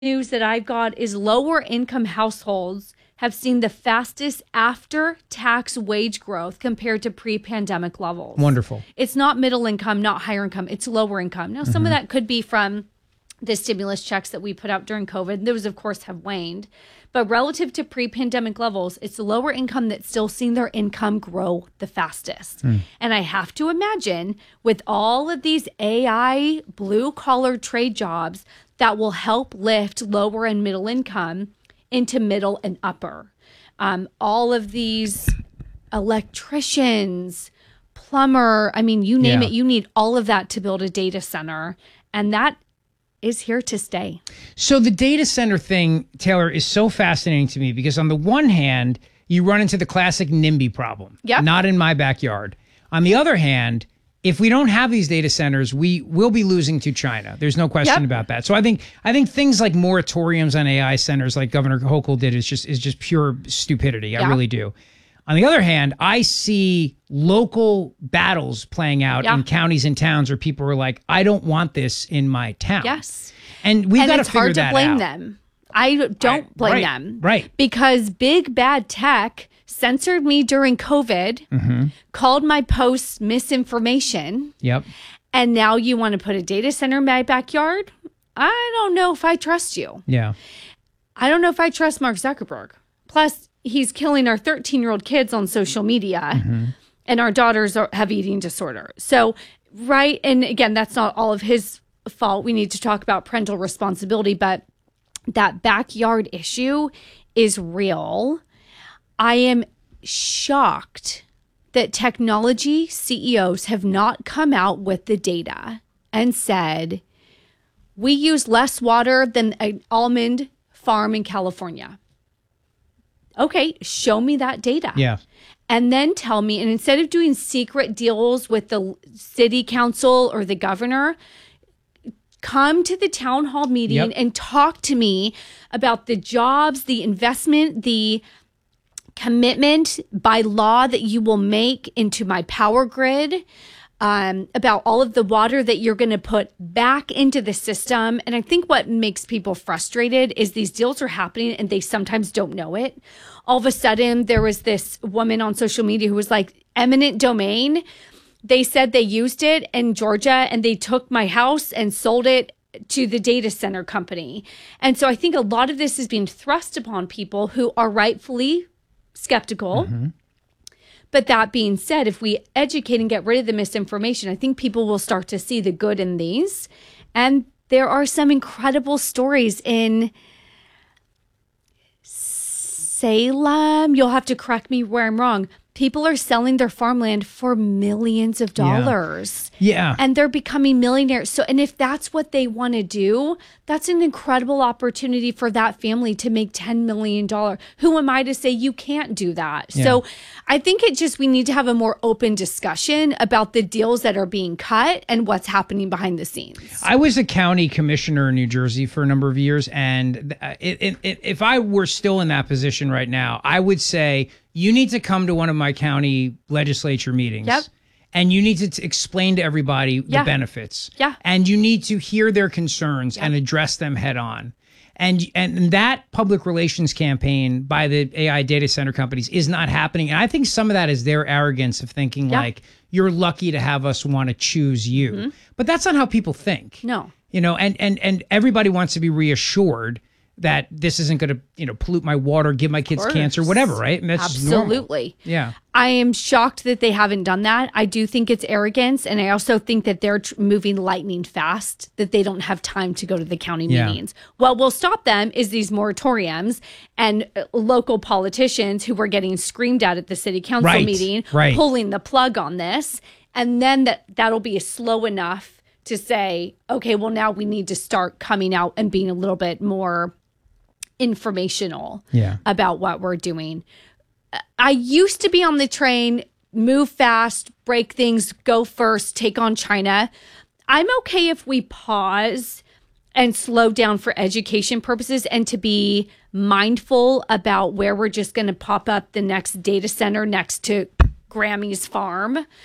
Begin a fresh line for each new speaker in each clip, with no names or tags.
news that I've got is lower income households have seen the fastest after-tax wage growth compared to pre-pandemic levels.
Wonderful.
It's not middle income, not higher income. It's lower income. Now, some of that could be from the stimulus checks that we put out during COVID. Those, of course, have waned. But relative to pre-pandemic levels, it's the lower income that's still seeing their income grow the fastest. And I have to imagine with all of these AI blue-collar trade jobs that will help lift lower and middle income into middle and upper. All of these electricians, plumber, I mean, you name it, you need all of that to build a data center. And that is here to stay.
So the data center thing, Taylor, is so fascinating to me because on the one hand, you run into the classic NIMBY problem.
Yep.
Not in my backyard. On the other hand, if we don't have these data centers, we will be losing to China. There's no question about that. So I think things like moratoriums on AI centers, like Governor Hochul did, is just pure stupidity. I really do. On the other hand, I see local battles playing out in counties and towns where people are like, I don't want this in my town.
Yes.
And we've got to figure that out.
And it's hard to blame them. I don't blame them.
Right.
Because big bad tech censored me during COVID, called my posts misinformation.
Yep.
And now you want to put a data center in my backyard? I don't know if I trust you.
Yeah.
I don't know if I trust Mark Zuckerberg. Plus, he's killing our 13-year-old kids on social media, and our daughters have eating disorder. So, right. And again, that's not all of his fault. We need to talk about parental responsibility, but that backyard issue is real. I am shocked that technology CEOs have not come out with the data and said, we use less water than an almond farm in California. Okay, show me that data.
Yeah.
And then tell me, and instead of doing secret deals with the city council or the governor, come to the town hall meeting and talk to me about the jobs, the investment, the commitment by law that you will make into my power grid, about all of the water that you're going to put back into the system. And I think what makes people frustrated is these deals are happening and they sometimes don't know it. All of a sudden, there was this woman on social media who was like, eminent domain. They said they used it in Georgia and they took my house and sold it to the data center company. And so I think a lot of this is being thrust upon people who are rightfully skeptical. But that being said, if we educate and get rid of the misinformation, I think people will start to see the good in these. And there are some incredible stories in Salem. You'll have to correct me where I'm wrong. People are selling their farmland for millions of dollars.
Yeah.
And they're becoming millionaires. So, and if that's what they want to do, that's an incredible opportunity for that family to make $10 million. Who am I to say you can't do that?
Yeah.
So I think we need to have a more open discussion about the deals that are being cut and what's happening behind the scenes.
I was a county commissioner in New Jersey for a number of years. And if I were still in that position right now, I would say, you need to come to one of my county legislature meetings.
Yep.
And you need to explain to everybody the benefits.
Yeah.
And you need to hear their concerns and address them head on. And that public relations campaign by the AI data center companies is not happening. And I think some of that is their arrogance of thinking like, you're lucky to have us want to choose you. But that's not how people think.
No.
You know, and everybody wants to be reassured that this isn't going to, pollute my water, give my kids cancer, whatever, right? And that's
absolutely.
Yeah.
I am shocked that they haven't done that. I do think it's arrogance. And I also think that they're moving lightning fast, that they don't have time to go to the county meetings. What will stop them is these moratoriums and local politicians who were getting screamed at the city council meeting, pulling the plug on this. And then that'll be slow enough to say, okay, well, now we need to start coming out and being a little bit more informational about what we're doing. I used to be on the train, move fast, break things, go first, take on China. I'm okay if we pause and slow down for education purposes and to be mindful about where we're just going to pop up the next data center next to Grammy's farm.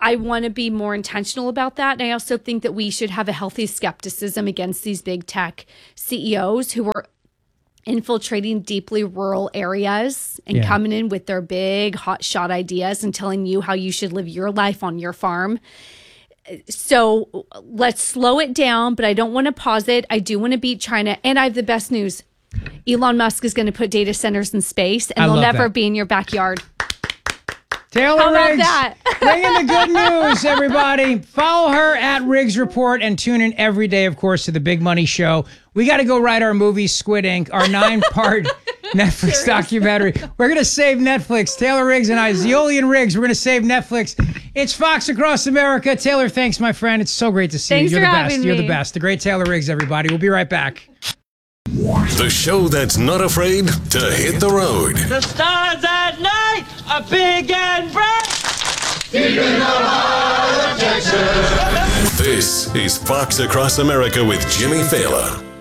I want to be more intentional about that. And I also think that we should have a healthy skepticism against these big tech CEOs who are infiltrating deeply rural areas and coming in with their big hotshot ideas and telling you how you should live your life on your farm. So let's slow it down, but I don't want to pause it. I do want to beat China. And I have the best news. Elon Musk is going to put data centers in space, and they'll never be in your backyard.
Taylor
How about
Riggs,
that?
bringing the good news, everybody. Follow her at Riggs Report and tune in every day, of course, to the Big Money Show. We got to go write our movie, Squid Ink, our 9-part Netflix documentary. We're going to save Netflix. Taylor Riggs and I, Zeoli and Riggs, we're going to save Netflix. It's Fox Across America. Taylor, thanks, my friend. It's so great to see you. You're the best. You're the best. The great Taylor Riggs, everybody. We'll be right back.
The show that's not afraid to hit the road.
The stars at night are big and bright. Deep in the heart of Texas.
This is Fox Across America with Jimmy Fallon.